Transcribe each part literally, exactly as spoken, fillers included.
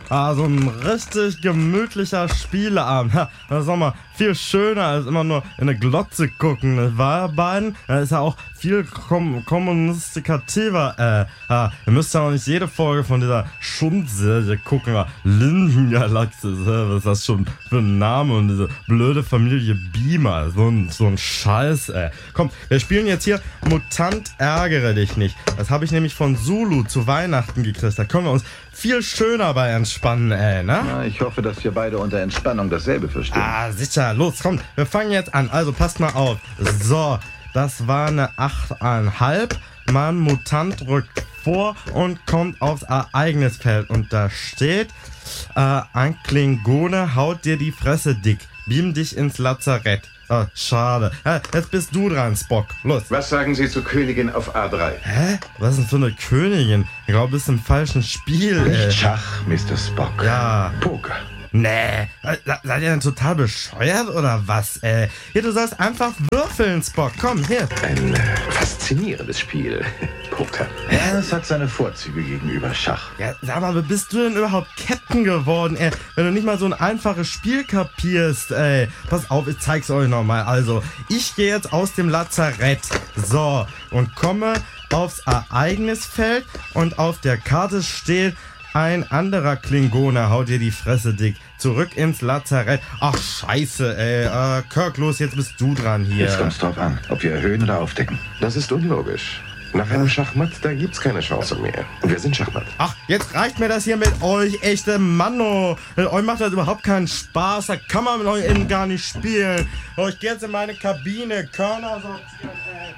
Ah, so ein richtig gemütlicher Spieleabend. Ha, das ist doch mal viel schöner als immer nur in eine Glotze gucken, nicht wahr, beiden? Das ist ja auch viel kom kommunistikativer. Äh, ha, ihr müsst ja auch nicht jede Folge von dieser Schundserie gucken. Lindengalaxis, was ist das schon für ein Name? Und diese blöde Familie Beamer. So ein, so ein Scheiß, ey. Komm, wir spielen jetzt hier Mutant ärgere dich nicht. Das habe ich nämlich von Zulu zu Weihnachten gekriegt. Da können wir uns viel schöner bei entspannen, ey, ne? Ja, ich hoffe, dass wir beide unter Entspannung dasselbe verstehen. Ah, sicher. Los, komm, wir fangen jetzt an. Also, passt mal auf. So, das war eine acht Komma fünf. Mann, Mutant rückt vor und kommt aufs Ereignisfeld. Und da steht, äh, ein Klingone haut dir die Fresse dick. Beam dich ins Lazarett. Oh, schade. Ja, jetzt bist du dran, Spock. Los. Was sagen Sie zur Königin auf A drei? Hä? Was ist denn für eine Königin? Ich glaube, du bist im falschen Spiel, ey. Nicht Schach, Mister Spock. Ja. Poker. Nee, seid ihr denn total bescheuert oder was, ey? Hier, du sollst einfach würfeln, Spock. Komm, hier. Ein äh, faszinierendes Spiel. Poker. Ja, es hat seine Vorzüge gegenüber Schach. Ja, sag mal, wie bist du denn überhaupt Captain geworden, ey? Wenn du nicht mal so ein einfaches Spiel kapierst, ey. Pass auf, ich zeig's euch nochmal. Also, ich gehe jetzt aus dem Lazarett. So, und komme aufs Ereignisfeld und auf der Karte steht: ein anderer Klingone haut dir die Fresse dick. Zurück ins Lazarett. Ach, scheiße, ey. Äh, Kirk, los, jetzt bist du dran hier. Jetzt kommt's drauf an, ob wir erhöhen oder aufdecken. Das ist unlogisch. Nach einem Schachmatt, da gibt's keine Chance mehr. Wir sind Schachmatt. Ach, jetzt reicht mir das hier mit euch, echte Manno. Mit euch macht das überhaupt keinen Spaß. Da kann man mit euch eben gar nicht spielen. Oh, ich geh jetzt in meine Kabine. Körner sortieren, ey.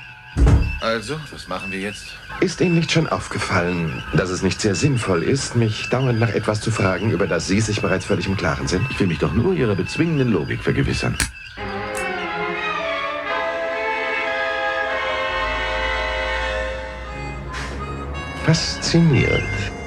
Also, was machen wir jetzt? Ist Ihnen nicht schon aufgefallen, dass es nicht sehr sinnvoll ist, mich dauernd nach etwas zu fragen, über das Sie sich bereits völlig im Klaren sind? Ich will mich doch nur Ihrer bezwingenden Logik vergewissern. Faszinierend.